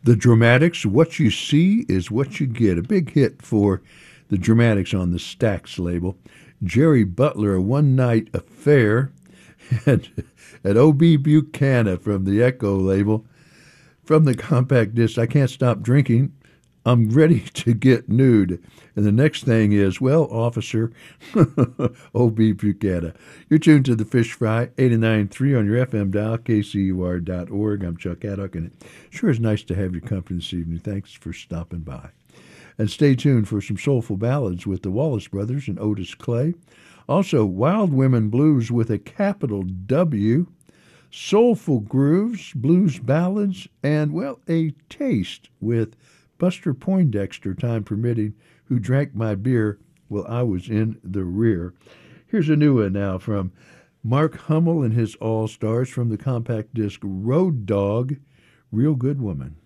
The Dramatics, What You See is What You Get. A big hit for the Dramatics on the Stax label. Jerry Butler, A One Night Affair. And at O.B. Buchanan from the Echo label. From the compact disc, I Can't Stop Drinking. I'm Ready to Get Nude. And the next thing is, well, officer, O.B. Buchanan. You're tuned to the Fish Fry, 89.3 on your FM dial, kcur.org. I'm Chuck Haddock, and it sure is nice to have your company this evening. Thanks for stopping by. And stay tuned for some soulful ballads with the Wallace Brothers and Otis Clay. Also, Wild Women Blues with a capital W. Soulful grooves, blues ballads, and, well, a taste with Buster Poindexter, time permitting, who drank my beer while I was in the rear. Here's a new one now from Mark Hummel and his All-Stars from the compact disc Road Dog, Real Good Woman.